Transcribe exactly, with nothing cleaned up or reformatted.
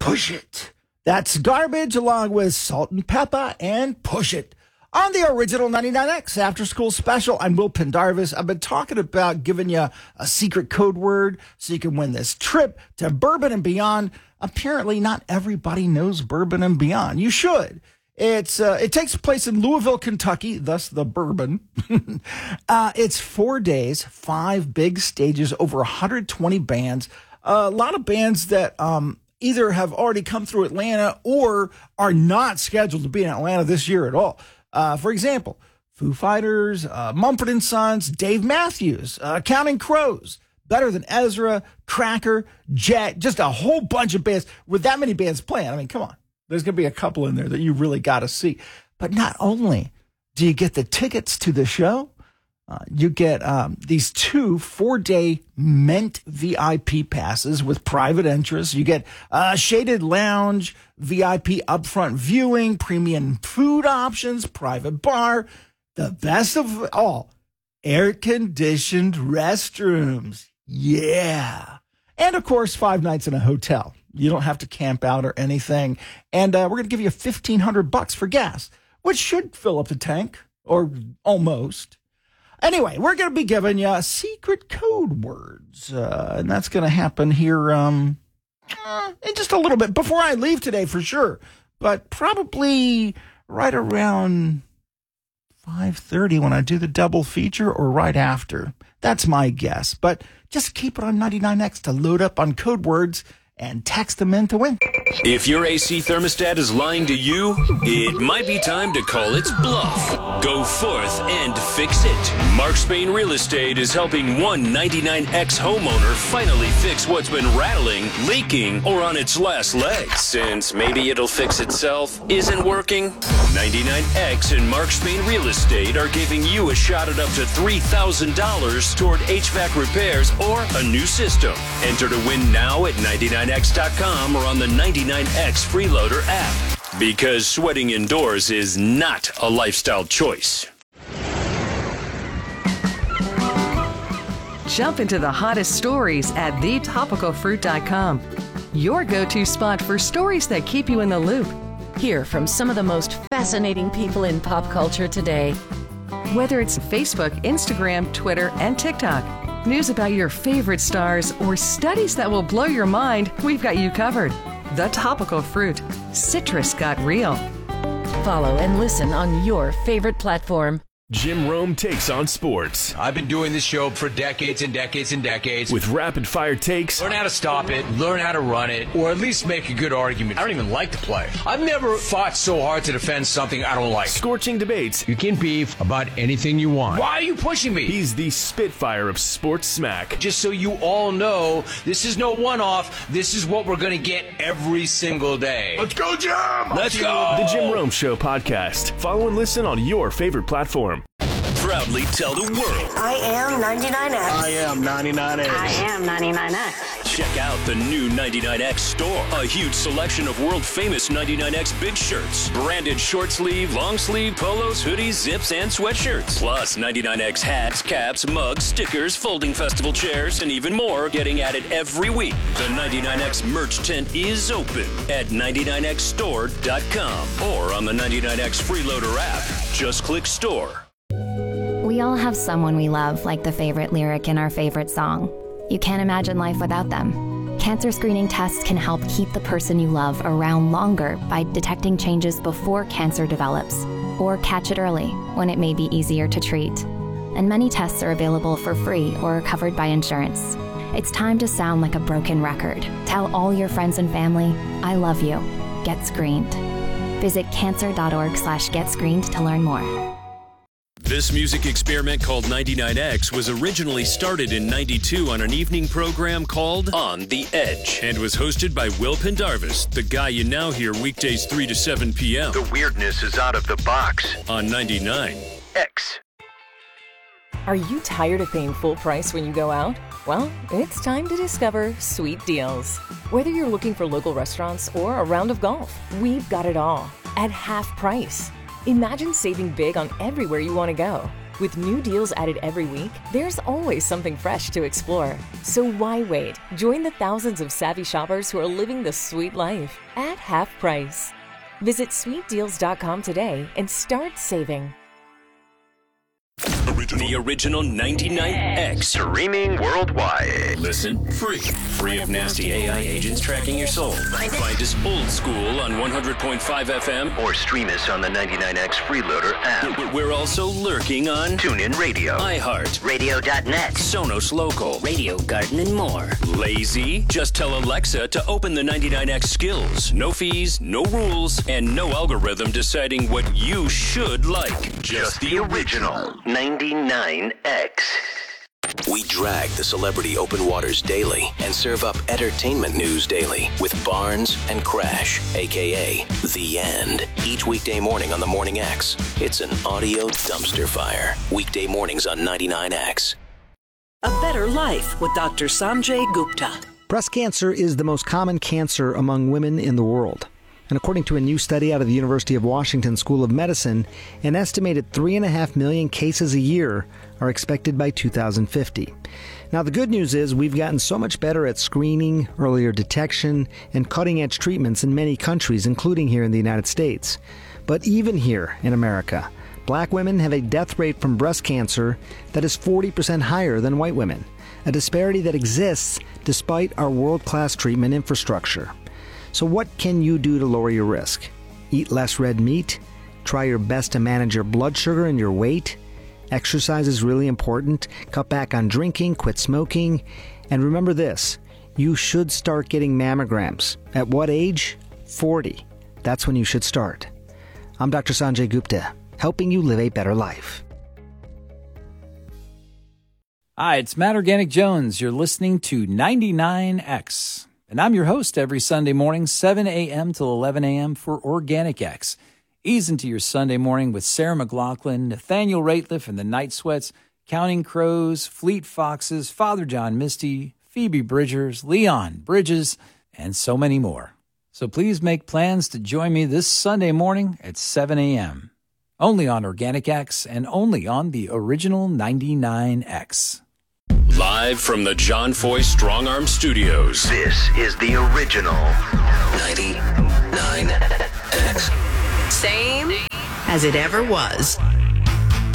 Push It. That's Garbage along with Salt and Pepper and Push It. On the original ninety-nine X After School Special, I'm Will Pendarvis. I've been talking about giving you a secret code word so you can win this trip to Bourbon and Beyond. Apparently, not everybody knows Bourbon and Beyond. You should. It's uh, It takes place in Louisville, Kentucky, thus the bourbon. uh, it's four days, five big stages, over one hundred twenty bands. Uh, a lot of bands that um, either have already come through Atlanta or are not scheduled to be in Atlanta this year at all. Uh, for example, Foo Fighters, uh, Mumford and Sons, Dave Matthews, uh, Counting Crows, Better Than Ezra, Cracker, Jet, just a whole bunch of bands. With that many bands playing, I mean, come on. There's going to be a couple in there that you really got to see. But not only do you get the tickets to the show, uh, you get um, these two four-day Mint V I P passes with private entrance. You get uh, shaded lounge, V I P upfront viewing, premium food options, private bar. The best of all, air-conditioned restrooms. Yeah. And, of course, five nights in a hotel. You don't have to camp out or anything. And uh, we're going to give you fifteen hundred bucks for gas, which should fill up the tank, or almost. Anyway, we're going to be giving you secret code words, uh, and that's going to happen here um, uh, in just a little bit, before I leave today for sure, but probably right around five thirty when I do the double feature, or right after. That's my guess, but just keep it on ninety-nine X to load up on code words and text them in to win. If your A C thermostat is lying to you, it might be time to call its bluff. Go forth and fix it. Mark Spain Real Estate is helping one ninety-nine X homeowner finally fix what's been rattling, leaking, or on its last leg. Since maybe it'll fix itself isn't working, ninety-nine X and Mark Spain Real Estate are giving you a shot at up to three thousand dollars toward H V A C repairs or a new system. Enter to win now at ninety-nine X dot com or on the ninety-nine X Freeloader app. Because sweating indoors is not a lifestyle choice. Jump into the hottest stories at the topical fruit dot com. Your go-to spot for stories that keep you in the loop. Hear from some of the most fascinating people in pop culture today. Whether it's Facebook, Instagram, Twitter, and TikTok, news about your favorite stars, or studies that will blow your mind, we've got you covered. The Topical Fruit. Citrus got real. Follow and listen on your favorite platform. Jim Rome takes on sports. I've been doing this show for decades and decades and decades. With rapid-fire takes. Learn how to stop it, learn how to run it, or at least make a good argument. I don't even like to play. I've never fought so hard to defend something I don't like. Scorching debates. You can beef about anything you want. Why are you pushing me? He's the Spitfire of sports smack. Just so you all know, this is no one-off. This is what we're going to get every single day. Let's go, Jim! Let's go! The Jim Rome Show podcast. Follow and listen on your favorite platform. Proudly tell the world. I am ninety-nine X. I am ninety-nine X. I am ninety-nine X. Check out the new ninety-nine X store. A huge selection of world-famous ninety-nine X big shirts. Branded short sleeve, long sleeve, polos, hoodies, zips, and sweatshirts. Plus ninety-nine X hats, caps, mugs, stickers, folding festival chairs, and even more getting added every week. The ninety-nine X merch tent is open at ninety-nine X store dot com or on the ninety-nine X Freeloader app. Just click store. We all have someone we love, like the favorite lyric in our favorite song. You can't imagine life without them. Cancer screening tests can help keep the person you love around longer by detecting changes before cancer develops, or catch it early when it may be easier to treat. And many tests are available for free or are covered by insurance. It's time to sound like a broken record. Tell all your friends and family, I love you. Get screened. Visit cancer dot org slash get screened to learn more. This music experiment called ninety-nine X was originally started in ninety-two on an evening program called On the Edge and was hosted by Will Pendarvis, the guy you now hear weekdays three to seven p.m. The weirdness is out of the box. On ninety-nine X. Are you tired of paying full price when you go out? Well, it's time to discover Sweet Deals. Whether you're looking for local restaurants or a round of golf, we've got it all at half price. Imagine saving big on everywhere you want to go. With new deals added every week, there's always something fresh to explore. So why wait? Join the thousands of savvy shoppers who are living the sweet life at half price. Visit sweet deals dot com today and start saving. The original ninety-nine X. Streaming worldwide. Listen free. Free of nasty A I agents tracking your soul. Find us old school on one hundred point five F M. Or stream us on the ninety-nine X Freeloader app. We're also lurking on TuneIn Radio, iHeart, Radio dot net, Sonos Local, Radio Garden, and more. Lazy? Just tell Alexa to open the ninety-nine X skills. No fees, no rules, and no algorithm deciding what you should like. Just, Just the original ninety-nine X. We drag the celebrity open waters daily and serve up entertainment news daily with Barnes and Crash, a k a. The End. Each weekday morning on the Morning X. It's an audio dumpster fire. Weekday mornings on ninety-nine X. A Better Life with Doctor Sanjay Gupta. Breast cancer is the most common cancer among women in the world. And according to a new study out of the University of Washington School of Medicine, an estimated three and a half million cases a year are expected by two thousand fifty. Now, the good news is we've gotten so much better at screening, earlier detection, and cutting-edge treatments in many countries, including here in the United States. But even here in America, black women have a death rate from breast cancer that is forty percent higher than white women, a disparity that exists despite our world-class treatment infrastructure. So what can you do to lower your risk? Eat less red meat? Try your best to manage your blood sugar and your weight? Exercise is really important. Cut back on drinking, quit smoking. And remember this, you should start getting mammograms. At what age? forty. That's when you should start. I'm Doctor Sanjay Gupta, helping you live a better life. Hi, it's Matt Organic Jones. You're listening to ninety-nine X. And I'm your host every Sunday morning, seven a.m. till eleven a.m. for Organic X. Ease into your Sunday morning with Sarah McLachlan, Nathaniel Rateliff and the Night Sweats, Counting Crows, Fleet Foxes, Father John Misty, Phoebe Bridgers, Leon Bridges, and so many more. So please make plans to join me this Sunday morning at seven a.m. Only on Organic X and only on the original ninety-nine X. Live from the John Foy Strong Arm Studios. This is the original ninety-nine X. Same as it ever was.